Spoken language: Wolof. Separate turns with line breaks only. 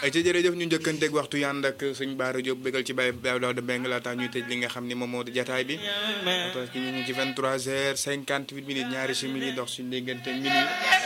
ay ca jërëjëf ñu njëkkanteeg waxtu yànd ak sëñ Baara Diop bégal ci Baye Daouda Mbengue laata ñuy tëj li nga xam ni moom moo di jataay bi parce que ñu ngi ci 23h58 ñaari simili dox suñu diggante minuit